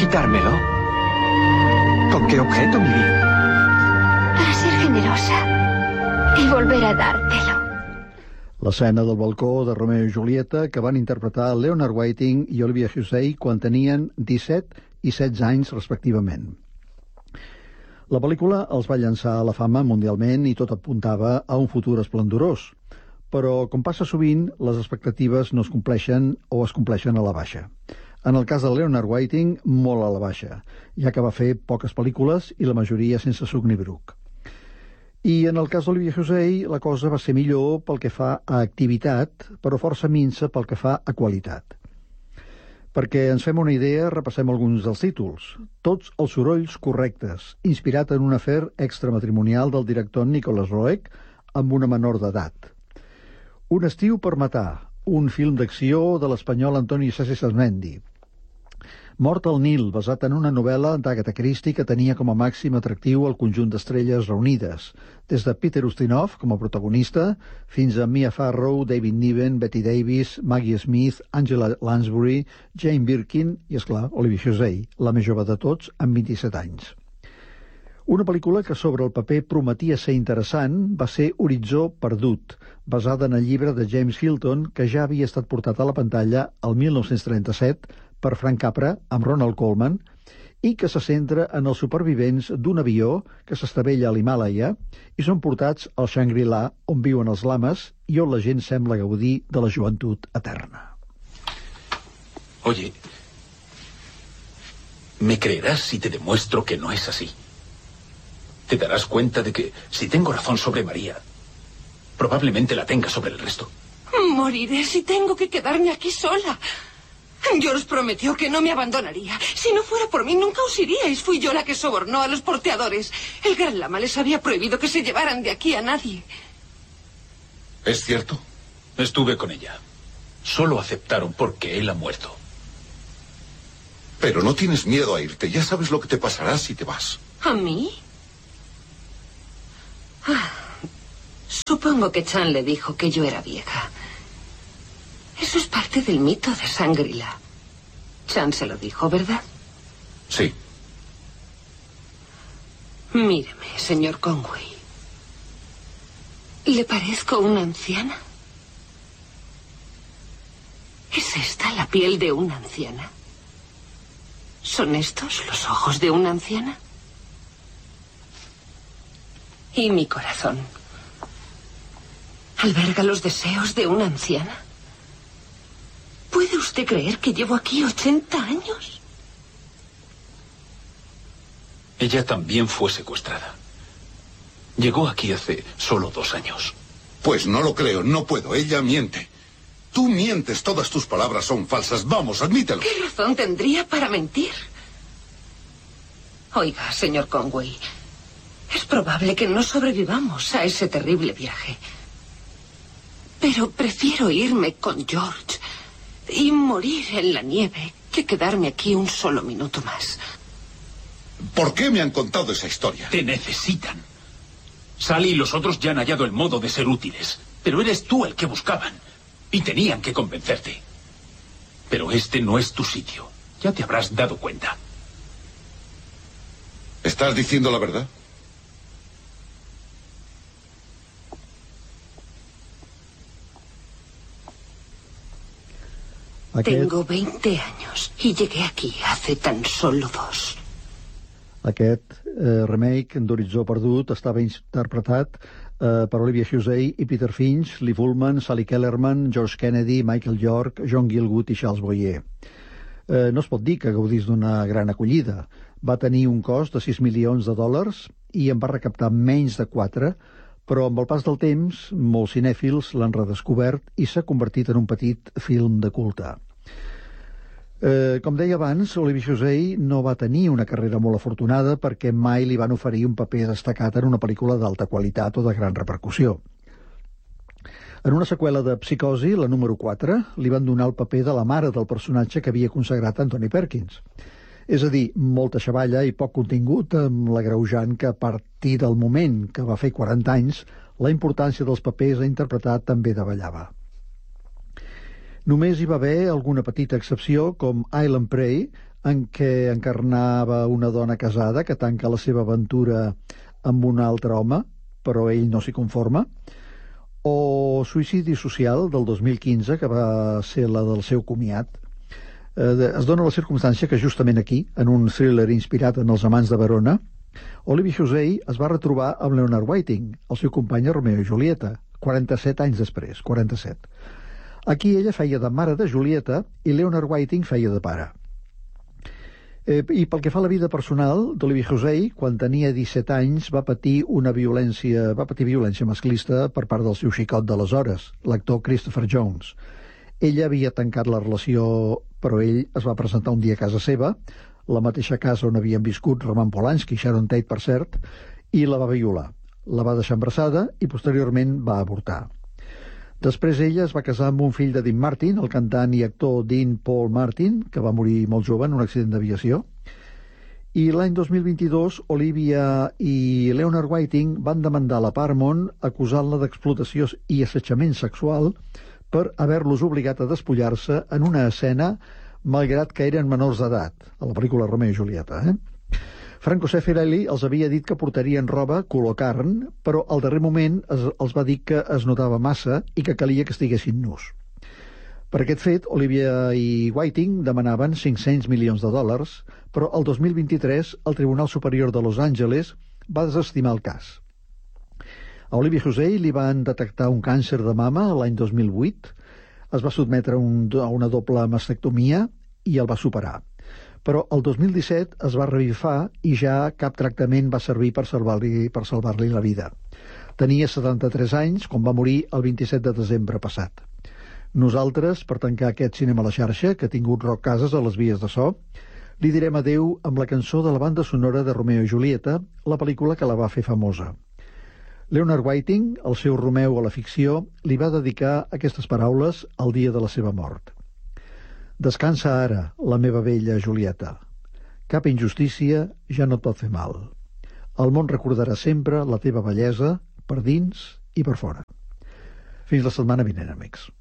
¿Quitármelo? ¿Con qué objeto, Miri? Para ser generosa y volver a dártelo. L'escena del balcó de Romeo i Julieta que van interpretar Leonard Whiting i Olivia Hussey quan tenien 17 i 16 anys respectivament. La pel·lícula els va llançar a la fama mundialment i tot apuntava a un futur esplendorós, però, com passa sovint, les expectatives no es compleixen o es compleixen a la baixa. En el cas de Leonard Whiting, molt a la baixa, ja que va fer poques pel·lícules i la majoria sense suc ni bruc. I en el cas d'Olivia Hussey, la cosa va ser millor pel que fa a activitat, però força minsa pel que fa a qualitat. Perquè ens fem una idea, repassem alguns dels títols. Tots els sorolls correctes, inspirat en un afer extramatrimonial del director Nicholas Roeg amb una menor d'edat. Un estiu per matar, un film d'acció de l'espanyol Antoni Sassi Sasmendi. Mort al Nil, basat en una novel·la d'Agatha Christie que tenia com a màxim atractiu el conjunt d'estrelles reunides, des de Peter Ustinov com a protagonista fins a Mia Farrow, David Niven, Bette Davis, Maggie Smith, Angela Lansbury, Jane Birkin i, esclar, Olivia Hussey, la més jove de tots, amb 27 anys. Una pel·lícula que sobre el paper prometia ser interessant va ser Horitzó perdut, basada en el llibre de James Hilton que ja havia estat portat a la pantalla el 1937 per Frank Capra, amb Ronald Colman, i que se centra en els supervivents d'un avió que s'estavella a l'Himàlaia i són portats al Shangri-La, on viuen els lames i on la gent sembla gaudir de la joventut eterna. Oye, ¿me creerás si te demuestro que no es así? Te darás cuenta de que si tengo razón sobre María, probablemente la tenga sobre el resto. Moriré si tengo que quedarme aquí sola. George prometió que no me abandonaría. Si no fuera por mí, nunca os iríais. Fui yo la que sobornó a los porteadores. El Gran Lama les había prohibido que se llevaran de aquí a nadie. ¿Es cierto? Estuve con ella. Solo aceptaron porque él ha muerto. Pero no tienes miedo a irte. Ya sabes lo que te pasará si te vas. ¿A mí? Supongo que Chan le dijo que yo era vieja. Eso es parte del mito de Shangri-La. Chan se lo dijo, ¿verdad? Sí. Míreme, señor Conway. ¿Le parezco una anciana? ¿Es esta la piel de una anciana? ¿Son estos los ojos de una anciana? ¿Y mi corazón? ¿Alberga los deseos de una anciana? ¿Puede usted creer que llevo aquí 80 años? Ella también fue secuestrada. Llegó aquí hace solo 2 años. Pues no lo creo, no puedo. Ella miente. Tú mientes, todas tus palabras son falsas. Vamos, admítelo. ¿Qué razón tendría para mentir? Oiga, señor Conway, es probable que no sobrevivamos a ese terrible viaje. Pero prefiero irme con George y morir en la nieve que quedarme aquí un solo minuto más. ¿Por qué me han contado esa historia? Te necesitan. Sally y los otros ya han hallado el modo de ser útiles, pero eres tú el que buscaban y tenían que convencerte. Pero este no es tu sitio. Ya te habrás dado cuenta. ¿Estás diciendo la verdad? Tengo 20 años y llegué aquí hace tan solo 2. Aquest remake d'Horitzó perdut estava interpretat per Olivia Hussey i Peter Finch, Liv Ullmann, Sally Kellerman, George Kennedy, Michael York, John Gielgud i Charles Boyer. No es pot dir que gaudís d'una gran acollida. Va tenir un cost de $6 milions i en va recaptar menys de 4, però amb el pas del temps, molts cinèfils l'han redescobert i s'ha convertit en un petit film de culte. Com deia abans, Olivia Hussey no va tenir una carrera molt afortunada perquè mai li van oferir un paper destacat en una pel·lícula d'alta qualitat o de gran repercussió. En una seqüela de Psicosi, la número 4, li van donar el paper de la mare del personatge que havia consagrat Anthony Perkins. És a dir, molta xavalla i poc contingut, amb l'agreujant que a partir del moment que va fer 40 anys, la importància dels papers a interpretar també davallava. Només hi va haver alguna petita excepció, com Island Prey, en què encarnava una dona casada que tanca la seva aventura amb un altre home, però ell no s'hi conforma, o Suïcidi social, del 2015, que va ser la del seu comiat. Es dona la circumstància que justament aquí, en un thriller inspirat en Els amants de Verona, Olivier José es va retrobar amb Leonard Whiting, el seu company a Romeo i Julieta, 47 anys després, 47. Aquí ella feia de mare de Julieta i Leonard Whiting feia de pare. I pel que fa a la vida personal d'Olivier José, quan tenia 17 anys va patir violència masclista per part del seu xicot d'aleshores, l'actor Christopher Jones. Ella havia tancat la relació, però ell es va presentar un dia a casa seva, la mateixa casa on havien viscut Roman Polanski i Sharon Tate, per cert, i la va violar. La va deixar embarassada i posteriorment va avortar. Després ella es va casar amb un fill de Dean Martin, el cantant i actor Dean Paul Martin, que va morir molt jove en un accident d'aviació. I l'any 2022, Olivia i Leonard Whiting van demandar la Paramount acusant-la d'explotació i assetjament sexual per haver-los obligat a despullar-se en una escena malgrat que eren menors d'edat, a la pel·lícula Romeo i Julieta. Franco Zeffirelli els havia dit que portarien roba color carn, però al darrer moment els va dir que es notava massa i que calia que estiguessin nus. Per aquest fet, Olivia i Whiting demanaven $500 milions, però el 2023 el Tribunal Superior de Los Angeles va desestimar el cas. A Olivier José li van detectar un càncer de mama l'any 2008, es va sotmetre a una doble mastectomia i el va superar. Però el 2017 es va revifar i ja cap tractament va servir per salvar-li la vida. Tenia 73 anys quan va morir el 27 de desembre passat. Nosaltres, per tancar aquest cinema a la xarxa, que ha tingut Roc Casas a les vies de so, li direm adeu amb la cançó de la banda sonora de Romeo i Julieta, la pel·lícula que la va fer famosa. Leonard Whiting, el seu Romeu a la ficció, li va dedicar aquestes paraules el dia de la seva mort. Descansa ara, la meva vella Julieta. Cap injustícia ja no et pot fer mal. El món recordarà sempre la teva bellesa per dins i per fora. Fins la setmana vinent, amics.